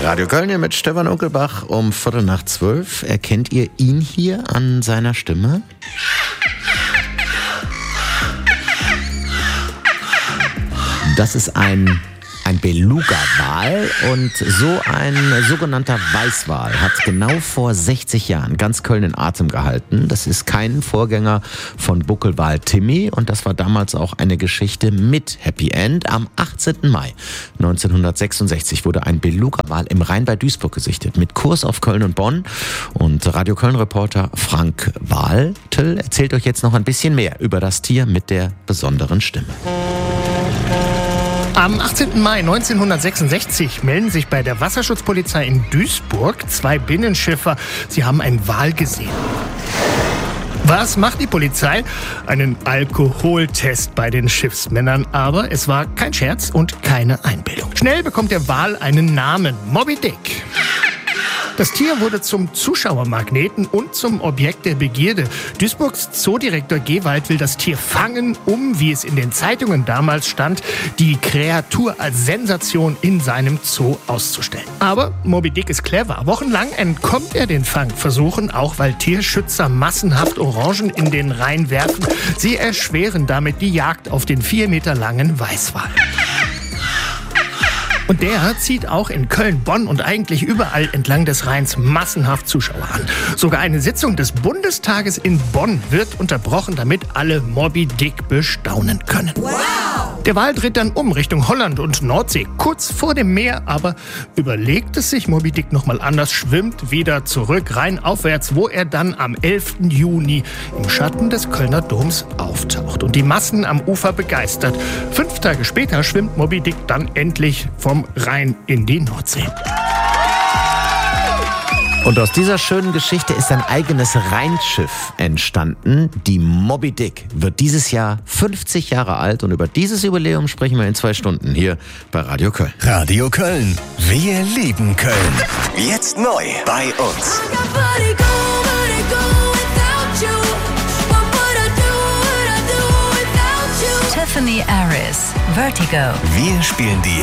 Radio Köln hier mit Stefan Unkelbach um 11:45. Erkennt ihr ihn hier an seiner Stimme? Das ist ein Beluga-Wal und so ein sogenannter Weißwal hat genau vor 60 Jahren ganz Köln in Atem gehalten. Das ist kein Vorgänger von Buckelwal Timmy und das war damals auch eine Geschichte mit Happy End. Am 18. Mai 1966 wurde ein Beluga-Wal im Rhein bei Duisburg gesichtet mit Kurs auf Köln und Bonn. Und Radio Köln-Reporter Frank Waltel erzählt euch jetzt noch ein bisschen mehr über das Tier mit der besonderen Stimme. Am 18. Mai 1966 melden sich bei der Wasserschutzpolizei in Duisburg 2 Binnenschiffer. Sie haben einen Wal gesehen. Was macht die Polizei? Einen Alkoholtest bei den Schiffsmännern. Aber es war kein Scherz und keine Einbildung. Schnell bekommt der Wal einen Namen: Moby Dick. Das Tier wurde zum Zuschauermagneten und zum Objekt der Begierde. Duisburgs Zoodirektor Gewald will das Tier fangen, um, wie es in den Zeitungen damals stand, die Kreatur als Sensation in seinem Zoo auszustellen. Aber Moby Dick ist clever. Wochenlang entkommt er den Fangversuchen, auch weil Tierschützer massenhaft Orangen in den Rhein werfen. Sie erschweren damit die Jagd auf den 4 Meter langen Weißwal. Und der zieht auch in Köln, Bonn und eigentlich überall entlang des Rheins massenhaft Zuschauer an. Sogar eine Sitzung des Bundestages in Bonn wird unterbrochen, damit alle Moby Dick bestaunen können. Wow! Der Wal dreht dann um Richtung Holland und Nordsee, kurz vor dem Meer, aber überlegt es sich Moby Dick nochmal anders, schwimmt wieder zurück, rheinaufwärts, wo er dann am 11. Juni im Schatten des Kölner Doms auftaucht und die Massen am Ufer begeistert. 5 Tage später schwimmt Moby Dick dann endlich vom Rhein in die Nordsee. Und aus dieser schönen Geschichte ist ein eigenes Rheinschiff entstanden. Die Moby Dick wird dieses Jahr 50 Jahre alt und über dieses Jubiläum sprechen wir in 2 Stunden hier bei Radio Köln. Radio Köln. Wir lieben Köln. Jetzt neu bei uns. Tiffany Aris, Vertigo. Wir spielen die